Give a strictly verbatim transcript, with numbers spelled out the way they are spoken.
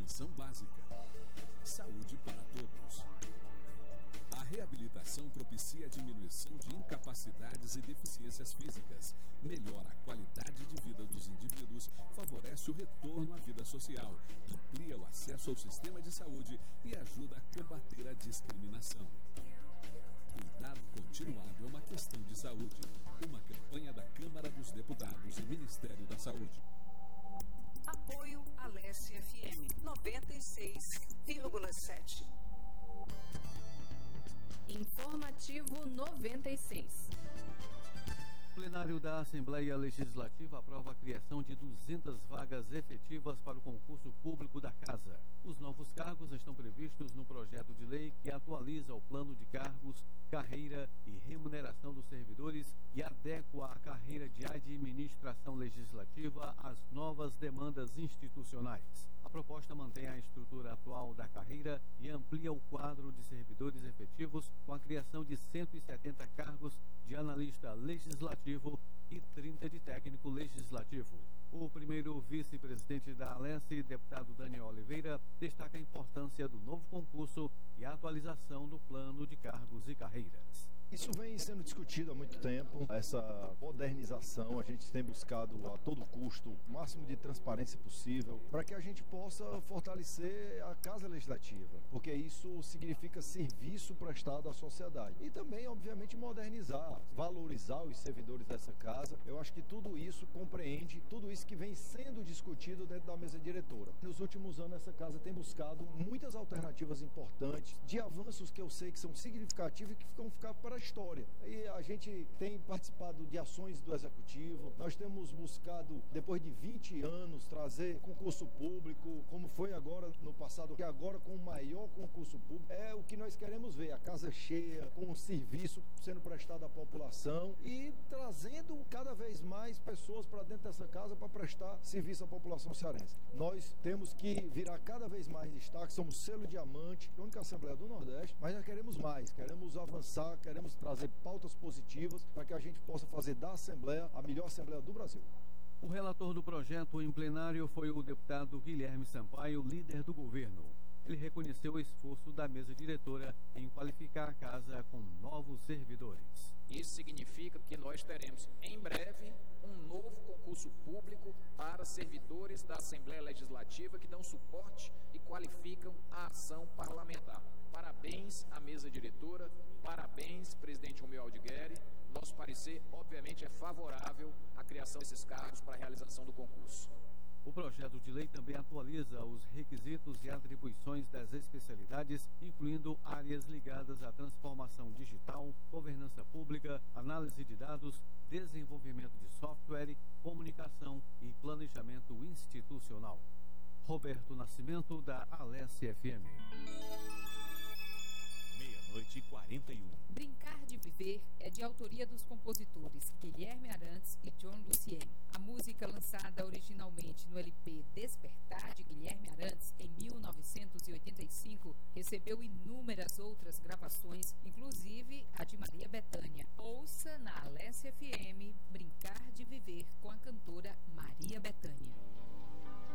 Atenção básica. Saúde para todos. A reabilitação propicia a diminuição de incapacidades e deficiências físicas, melhora a qualidade de vida dos indivíduos, favorece o retorno à vida social, amplia o acesso ao sistema de saúde e ajuda a combater a discriminação. Cuidado continuado é uma questão de saúde. Uma campanha da Câmara dos Deputados e Ministério da Saúde. Apoio Alesse F M noventa e seis vírgula sete. Informativo noventa e seis. O plenário da Assembleia Legislativa aprova a criação de duzentas vagas efetivas para o concurso público da Casa. Os novos cargos estão previstos no projeto de lei que atualiza o plano de cargos, carreira e remuneração dos servidores e adequa a carreira de administração legislativa às novas demandas institucionais. A proposta mantém a estrutura atual da carreira e amplia o quadro de servidores efetivos com a criação de cento e setenta cargos de analista legislativo e trinta de técnico legislativo. O primeiro vice-presidente da Alesse, deputado Daniel Oliveira, destaca a importância do novo concurso e a atualização do plano de cargos e carreiras. Isso vem sendo discutido há muito tempo, essa modernização, a gente tem buscado a todo custo o máximo de transparência possível para que a gente possa fortalecer a Casa Legislativa, porque isso significa serviço prestado à sociedade. E também, obviamente, modernizar, valorizar os servidores dessa casa. Eu acho que tudo isso compreende, tudo isso que vem sendo discutido dentro da mesa diretora. Nos últimos anos, essa casa tem buscado muitas alternativas importantes, de avanços que eu sei que são significativos e que vão ficar para a história. E a gente tem participado de ações do Executivo, nós temos buscado, depois de vinte anos, trazer concurso público, como foi agora no passado, que agora com o maior concurso público, é o que nós queremos ver, a casa cheia, com o serviço sendo prestado à população e trazendo cada vez mais pessoas para dentro dessa casa para prestar serviço à população cearense. Nós temos que virar cada vez mais destaque, somos selo diamante, a única Assembleia do Nordeste, mas nós queremos mais, queremos avançar, queremos trazer pautas positivas para que a gente possa fazer da Assembleia a melhor Assembleia do Brasil. O relator do projeto em plenário foi o deputado Guilherme Sampaio, líder do governo. Ele reconheceu o esforço da mesa diretora em qualificar a casa com novos servidores. Isso significa que nós teremos, em breve, um novo concurso público para servidores da Assembleia Legislativa que dão suporte e qualificam a ação parlamentar. Parabéns à mesa diretora, parabéns, presidente Romeu Aldigueri. Nosso parecer, obviamente, é favorável à criação desses cargos para a realização do concurso. O projeto de lei também atualiza os requisitos e atribuições das especialidades, incluindo áreas ligadas à transformação digital, governança pública, análise de dados, desenvolvimento de software, comunicação e planejamento institucional. Roberto Nascimento, da Alesse F M. Meia-noite e quarenta e um. Brincar de Viver é de autoria dos compositores Guilherme Arantes e John Lucien. A música, lançada originalmente no L P Despertar, de Guilherme Arantes, em mil novecentos e oitenta e cinco, recebeu inúmeras outras gravações, inclusive a de Maria Bethânia. Ouça na Alesse F M Brincar de Viver com a cantora Maria Bethânia.